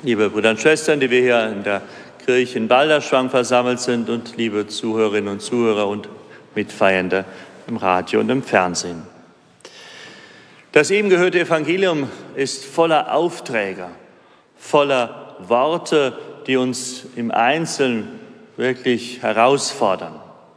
Liebe Brüder und Schwestern, die wir hier in der Kirche in Balderschwang versammelt sind, und liebe Zuhörerinnen und Zuhörer und Mitfeiernde im Radio und im Fernsehen. Das eben gehörte Evangelium ist voller Aufträge, voller Worte, die uns im Einzelnen wirklich herausfordern.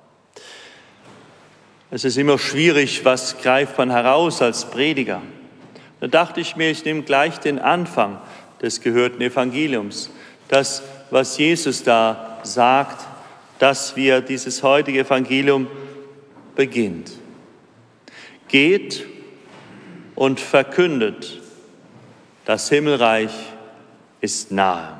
Es ist immer schwierig, was greift man heraus als Prediger. Da dachte ich mir, ich nehme gleich den Anfang des gehörten Evangeliums. Das, was Jesus da sagt, dass wir dieses heutige Evangelium beginnt. Geht und verkündet, das Himmelreich ist nahe.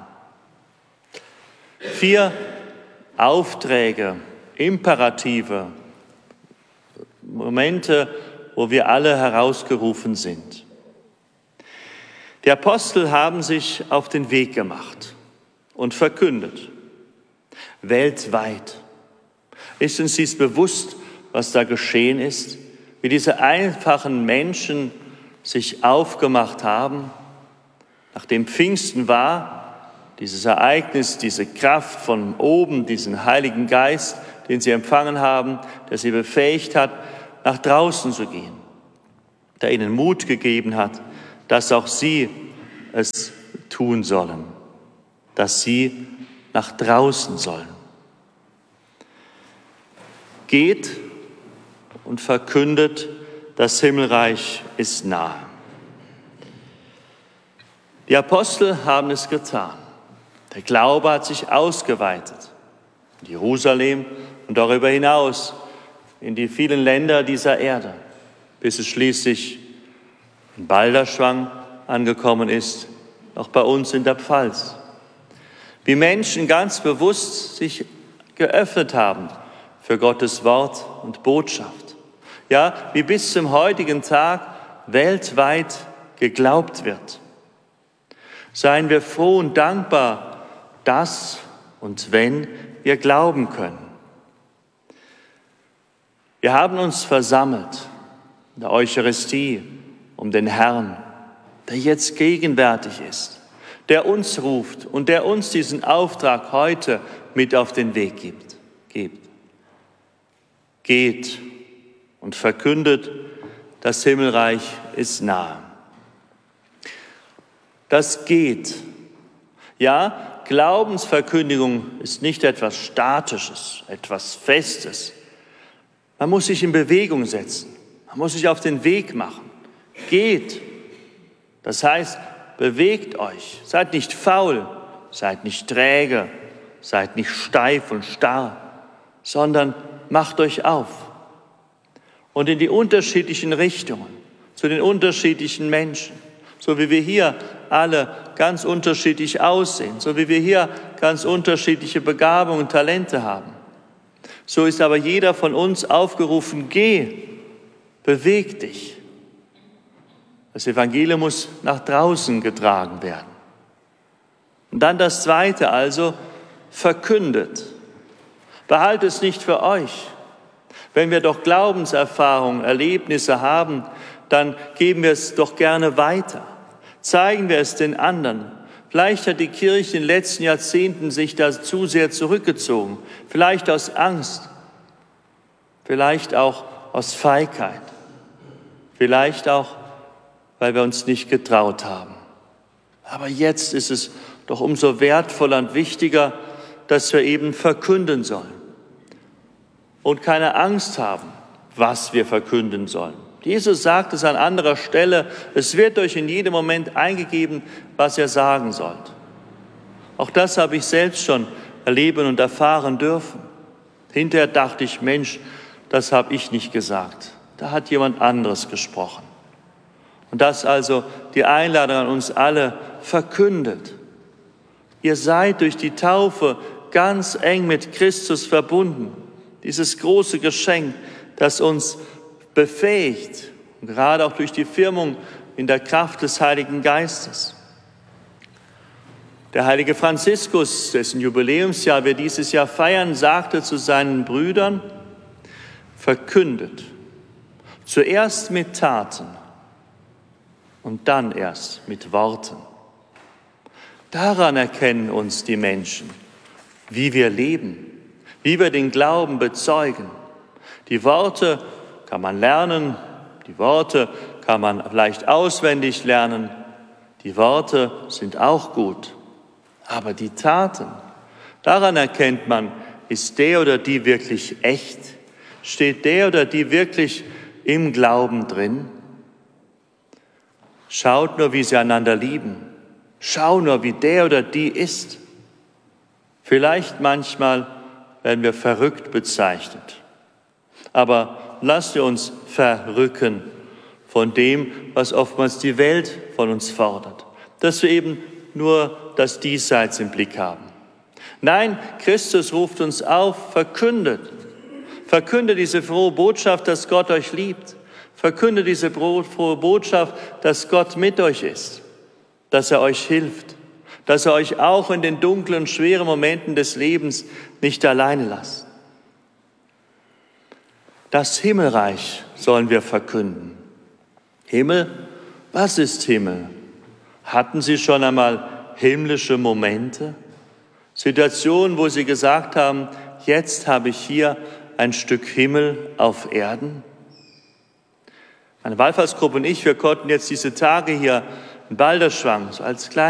4 Aufträge, Imperative, Momente, wo wir alle herausgerufen sind. Die Apostel haben sich auf den Weg gemacht und verkündet. Weltweit. Ist uns dies bewusst, was da geschehen ist? Wie diese einfachen Menschen sich aufgemacht haben, nachdem Pfingsten war, dieses Ereignis, diese Kraft von oben, diesen Heiligen Geist, den sie empfangen haben, der sie befähigt hat, nach draußen zu gehen, der ihnen Mut gegeben hat, dass auch sie es tun sollen, dass sie nach draußen sollen. Geht und verkündet, das Himmelreich ist nahe. Die Apostel haben es getan. Der Glaube hat sich ausgeweitet in Jerusalem und darüber hinaus in die vielen Länder dieser Erde, bis es schließlich in Balderschwang angekommen ist, auch bei uns in der Pfalz. Wie Menschen ganz bewusst sich geöffnet haben für Gottes Wort und Botschaft. Ja, wie bis zum heutigen Tag weltweit geglaubt wird. Seien wir froh und dankbar, dass und wenn wir glauben können. Wir haben uns versammelt in der Eucharistie um den Herrn, der jetzt gegenwärtig ist, der uns ruft und der uns diesen Auftrag heute mit auf den Weg gibt. Geht und verkündet, das Himmelreich ist nahe. Das geht. Ja, Glaubensverkündigung ist nicht etwas Statisches, etwas Festes. Man muss sich in Bewegung setzen. Man muss sich auf den Weg machen. Geht. Das heißt, bewegt euch. Seid nicht faul, seid nicht träge, seid nicht steif und starr, sondern macht euch auf. Und in die unterschiedlichen Richtungen, zu den unterschiedlichen Menschen, so wie wir hier alle ganz unterschiedlich aussehen, so wie wir hier ganz unterschiedliche Begabungen und Talente haben. So ist aber jeder von uns aufgerufen, geh, beweg dich. Das Evangelium muss nach draußen getragen werden. Und dann das Zweite, also verkündet. Behaltet es nicht für euch. Wenn wir doch Glaubenserfahrungen, Erlebnisse haben, dann geben wir es doch gerne weiter. Zeigen wir es den anderen. Vielleicht hat die Kirche in den letzten Jahrzehnten sich da zu sehr zurückgezogen. Vielleicht aus Angst. Vielleicht auch aus Feigheit. Vielleicht auch, weil wir uns nicht getraut haben. Aber jetzt ist es doch umso wertvoller und wichtiger, dass wir eben verkünden sollen. Und keine Angst haben, was wir verkünden sollen. Jesus sagt es an anderer Stelle, es wird euch in jedem Moment eingegeben, was ihr sagen sollt. Auch das habe ich selbst schon erleben und erfahren dürfen. Hinterher dachte ich, Mensch, das habe ich nicht gesagt. Da hat jemand anderes gesprochen. Und das also die Einladung an uns alle verkündet. Ihr seid durch die Taufe ganz eng mit Christus verbunden. Dieses große Geschenk, das uns befähigt, und gerade auch durch die Firmung in der Kraft des Heiligen Geistes. Der heilige Franziskus, dessen Jubiläumsjahr wir dieses Jahr feiern, sagte zu seinen Brüdern, verkündet, zuerst mit Taten und dann erst mit Worten. Daran erkennen uns die Menschen, wie wir leben, wie wir den Glauben bezeugen. Die Worte kann man lernen, die Worte kann man vielleicht auswendig lernen, die Worte sind auch gut, aber die Taten, daran erkennt man, ist der oder die wirklich echt? Steht der oder die wirklich im Glauben drin? Schaut nur, wie sie einander lieben. Schau nur, wie der oder die ist. Vielleicht manchmal werden wir verrückt bezeichnet. Aber lasst uns verrücken von dem, was oftmals die Welt von uns fordert. Dass wir eben nur das Diesseits im Blick haben. Nein, Christus ruft uns auf, verkündet. Verkündet diese frohe Botschaft, dass Gott euch liebt. Verkündet diese frohe Botschaft, dass Gott mit euch ist, dass er euch hilft, dass er euch auch in den dunklen, schweren Momenten des Lebens nicht alleine lasst. Das Himmelreich sollen wir verkünden. Himmel, was ist Himmel? Hatten Sie schon einmal himmlische Momente? Situationen, wo Sie gesagt haben, jetzt habe ich hier ein Stück Himmel auf Erden? Meine Wallfahrtsgruppe und ich, wir konnten jetzt diese Tage hier in Balderschwang so als kleine